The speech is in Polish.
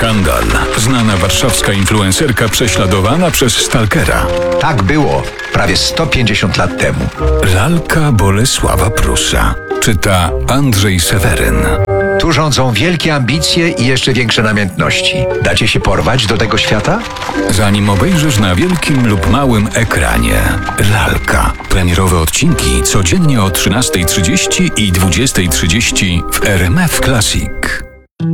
Skandal. Znana warszawska influencerka prześladowana przez stalkera. Tak było prawie 150 lat temu. Lalka Bolesława Prusa. Czyta Andrzej Seweryn. Tu rządzą wielkie ambicje i jeszcze większe namiętności. Dacie się porwać do tego świata? Zanim obejrzysz na wielkim lub małym ekranie. Lalka. Premierowe odcinki codziennie o 13:30 i 20:30 w RMF Classic.